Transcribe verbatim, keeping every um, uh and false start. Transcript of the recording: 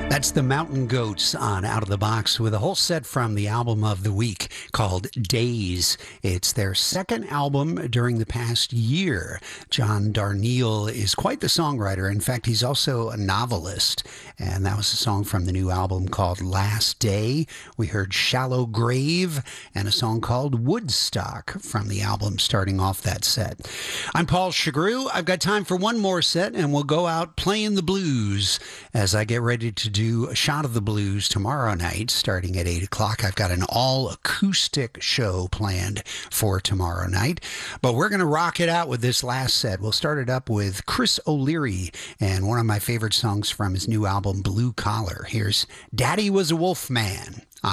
That's the Mountain Goats on Out of the Box with a whole set from the album of the week called Days. It's their second album during the past year. John Darnielle is quite the songwriter. In fact, he's also a novelist. And that was a song from the new album called Last Day. We heard Shallow Grave and a song called Woodstock from the album starting off that set. I'm Paul Chagru. I've got time for one more set and we'll go out playing the blues as I get ready to do a shot of the blues tomorrow night starting at eight o'clock. I've got an all acoustic show planned for tomorrow night, but we're going to rock it out with this last set. We'll start it up with Chris O'Leary and one of my favorite songs from his new album, Blue Collar. Here's Daddy Was a Wolf Man.